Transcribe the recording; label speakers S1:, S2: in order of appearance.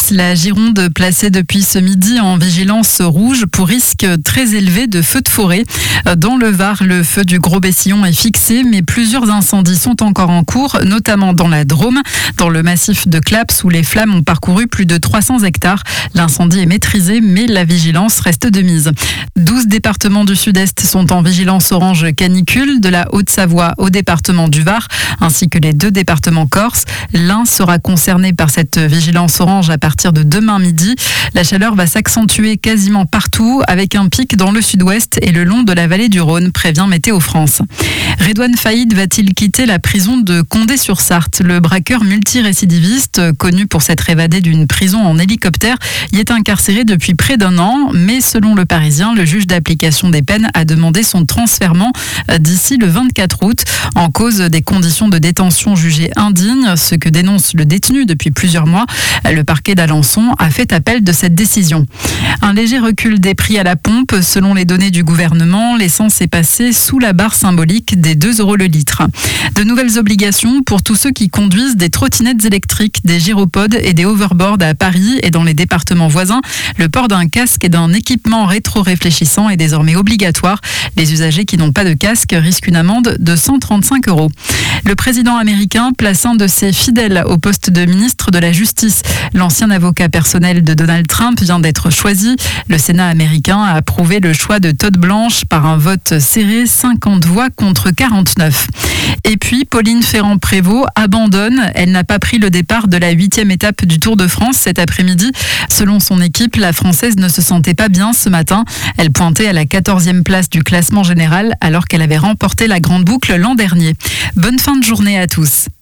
S1: La Gironde placée depuis ce midi en vigilance rouge pour risque très élevé de feux de forêt. Dans le Var, le feu du Gros Bessillon est fixé, mais plusieurs incendies sont encore en cours, notamment dans la Drôme, dans le massif de Claps où les flammes ont parcouru plus de 300 hectares. L'incendie est maîtrisé, mais la vigilance reste de mise. 12 départements du Sud-Est sont en vigilance orange canicule, de la Haute-Savoie au département du Var, ainsi que les 2 départements corses. L'Ain sera concerné par cette vigilance orange à partir de demain midi. La chaleur va s'accentuer quasiment partout, avec un pic dans le sud-ouest et le long de la vallée du Rhône, prévient Météo France. Redouane Faïd va-t-il quitter la prison de Condé-sur-Sarthe? Le braqueur multirécidiviste, connu pour s'être évadé d'une prison en hélicoptère, y est incarcéré depuis près d'1 an, mais selon Le Parisien, le juge d'application des peines a demandé son transfèrement d'ici le 24 août, en cause des conditions de détention jugées indignes, ce que dénonce le détenu depuis plusieurs mois. Le parquet d'Alençon a fait appel de cette décision. Un léger recul des prix à la pompe. Selon les données du gouvernement, l'essence est passée sous la barre symbolique des 2 € le litre. De nouvelles obligations pour tous ceux qui conduisent des trottinettes électriques, des gyropodes et des hoverboards à Paris et dans les départements voisins. Le port d'un casque et d'un équipement rétro-réfléchissant est désormais obligatoire. Les usagers qui n'ont pas de casque risquent une amende de 135 €. Le président américain place un de ses fidèles au poste de ministre de la Justice. L'ancien avocat personnel de Donald Trump vient d'être choisi. Le Sénat américain a approuvé le choix de Todd Blanche par un vote serré, 50 voix contre 49. Et puis, Pauline Ferrand-Prévot abandonne. Elle n'a pas pris le départ de la 8e étape du Tour de France cet après-midi. Selon son équipe, la Française ne se sentait pas bien ce matin. Elle pointait à la 14e place du classement général alors qu'elle avait remporté la grande boucle l'an dernier. Bonne fin de journée à tous.